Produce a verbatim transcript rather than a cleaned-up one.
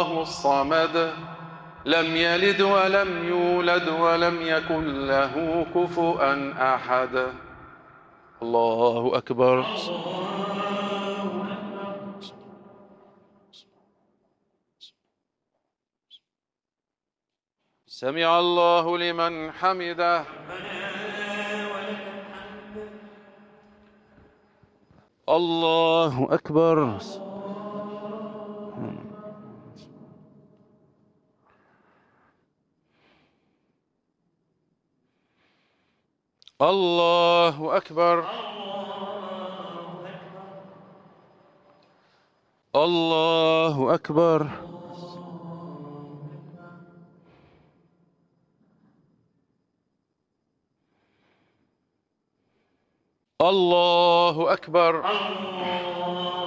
الله الصمد لم يلد ولم يولد ولم يكن له كفؤا أحد. الله أكبر. سمع الله لمن حمده. الله أكبر. الله أكبر. الله أكبر. الله أكبر.